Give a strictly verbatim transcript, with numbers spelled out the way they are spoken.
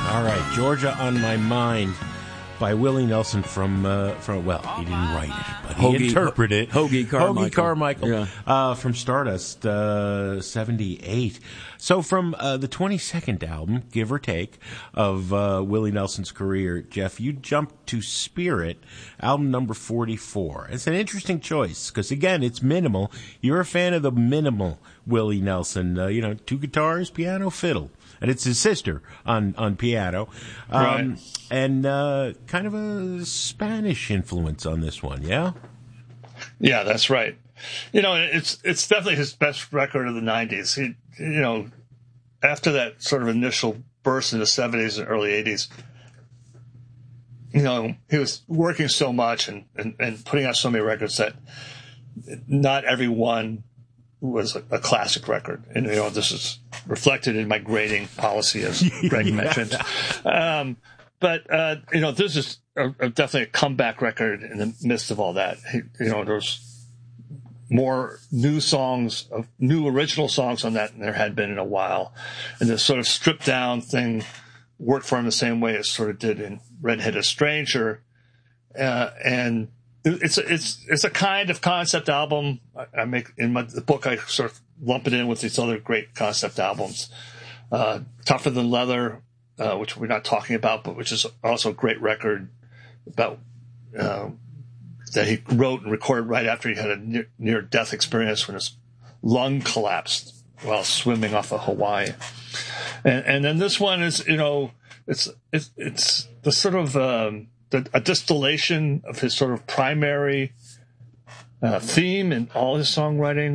All right, Georgia on My Mind by Willie Nelson from, uh, from well, he didn't write it, but he Hoagie, interpreted it. Hoagie Carmichael. Hoagie Carmichael, Yeah. uh, from Stardust, uh, seventy-eight. So from, uh, the twenty-second album, give or take, of, uh, Willie Nelson's career, Jeff, you jumped to Spirit, album number forty-four. It's an interesting choice, because again, it's minimal. You're a fan of the minimal Willie Nelson, uh, you know, two guitars, piano, fiddle. And it's his sister on, on piano. Um, right. And uh, kind of a Spanish influence on this one, yeah? Yeah, that's right. You know, it's it's definitely his best record of the nineties. He, you know, after that sort of initial burst in the seventies and early eighties, you know, he was working so much and, and, and putting out so many records that not every one was a, a classic record. And, you know, this is reflected in my grading policy, as Greg Yeah. mentioned. Um, but, uh, you know, this is a, a definitely a comeback record in the midst of all that. He, you know, there's more new songs, of new original songs on that than there had been in a while. And this sort of stripped down thing worked for him the same way it sort of did in Red-Headed Stranger. Uh, and it's, it's, it's a kind of concept album. I, I make in my, the book, I sort of lump it in with these other great concept albums. Uh, Tougher Than Leather, uh, which we're not talking about, but which is also a great record about, uh, that he wrote and recorded right after he had a near, near death experience when his lung collapsed while swimming off of Hawaii. And, and then this one is, you know, it's, it's, it's the sort of, um, the, a distillation of his sort of primary, uh, theme in all his songwriting,